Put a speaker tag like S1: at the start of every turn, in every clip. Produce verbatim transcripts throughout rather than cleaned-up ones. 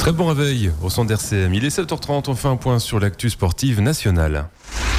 S1: Très bon réveil au centre d'R C M. Il est sept heures trente, on fait un point sur l'actu sportive nationale.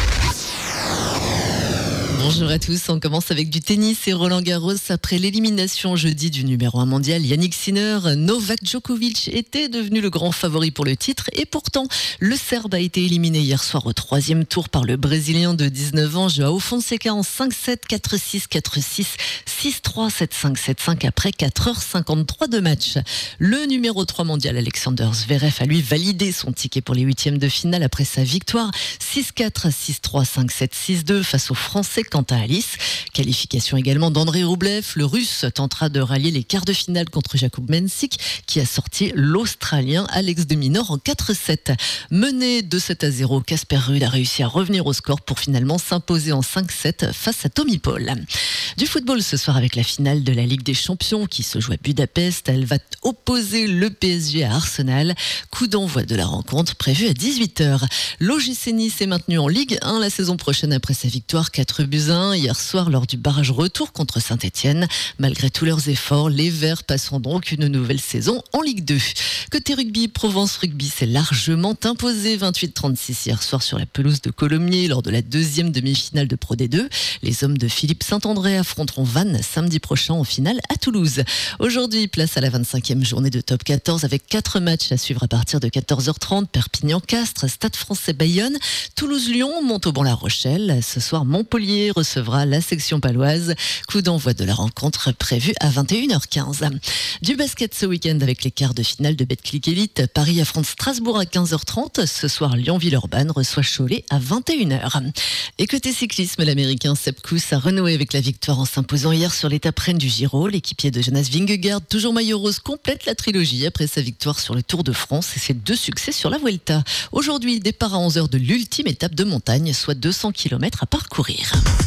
S2: Bonjour à tous, on commence avec du tennis et Roland Garros. Après l'élimination jeudi du numéro un mondial Yannick Sinner, Novak Djokovic était devenu le grand favori pour le titre et pourtant le Serbe a été éliminé hier soir au troisième tour par le Brésilien de dix-neuf ans João Fonseca en cinq sept, quatre six, quatre six, six trois, sept cinq, sept cinq après quatre heures cinquante-trois de match. Le numéro trois mondial Alexander Zverev a lui validé son ticket pour les huitièmes de finale après sa victoire six quatre, six trois, cinq sept, six deux face aux Français quant à Alice. Qualification également d'André Roublev. Le Russe tentera de rallier les quarts de finale contre Jakub Mensik qui a sorti l'Australien Alex de Minaur en quatre sept. Mené de sept à zéro, Casper Ruud a réussi à revenir au score pour finalement s'imposer en cinq sept face à Tommy Paul. Du football ce soir avec la finale de la Ligue des Champions qui se joue à Budapest. Elle va opposer le P S G à Arsenal. Coup d'envoi de la rencontre prévue à dix-huit heures. L'O G C Nice est maintenu en Ligue un la saison prochaine après sa victoire quatre buts à un hier soir lors du barrage retour contre Saint-Etienne. Malgré tous leurs efforts, les Verts passeront donc une nouvelle saison en Ligue deux. Côté rugby, Provence Rugby s'est largement imposé vingt-huit trente-six hier soir sur la pelouse de Colomiers lors de la deuxième demi-finale de Pro D deux. Les hommes de Philippe Saint-André affronteront Vannes samedi prochain en finale à Toulouse. Aujourd'hui, place à la vingt-cinquième journée de Top quatorze avec quatre matchs à suivre à partir de quatorze heures trente. Perpignan-Castres, Stade français Bayonne, Toulouse-Lyon, Montauban-La Rochelle. Ce soir, Montpellier recevra la section paloise. Coup d'envoi de la rencontre prévue à vingt et une heures quinze. Du basket ce week-end avec les quarts de finale de Betclic Elite. Paris affronte Strasbourg à quinze heures trente. Ce soir, Lyon-Villeurbanne reçoit Cholet à vingt et une heures. Et côté cyclisme, l'Américain Sepp Kuss a renoué avec la victoire en s'imposant hier sur l'étape reine du Giro. L'équipier de Jonas Vingegaard, toujours maillot rose, complète la trilogie après sa victoire sur le Tour de France et ses deux succès sur la Vuelta. Aujourd'hui, départ à onze heures de l'ultime étape de montagne, soit deux cents kilomètres à parcourir.